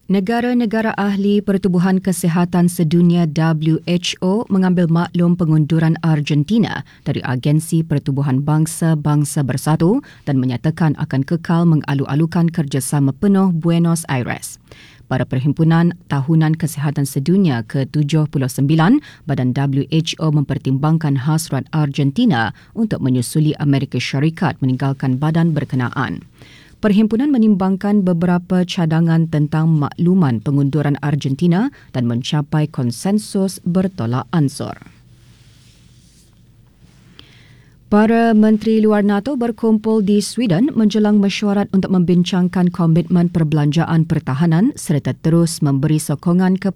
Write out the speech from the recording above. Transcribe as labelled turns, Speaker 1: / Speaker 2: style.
Speaker 1: Negara-negara ahli Pertubuhan Kesihatan Sedunia WHO mengambil maklum pengunduran Argentina dari Agensi Pertubuhan Bangsa-Bangsa Bersatu dan menyatakan akan kekal mengalu-alukan kerjasama penuh Buenos Aires. Pada Perhimpunan Tahunan Kesihatan Sedunia ke-79, badan WHO mempertimbangkan hasrat Argentina untuk menyusuli Amerika Syarikat meninggalkan badan berkenaan. Perhimpunan menimbangkan beberapa cadangan tentang makluman pengunduran Argentina dan mencapai konsensus bertolak ansur. Para Menteri Luar NATO berkumpul di Sweden menjelang mesyuarat untuk membincangkan komitmen perbelanjaan pertahanan serta terus memberi sokongan kepada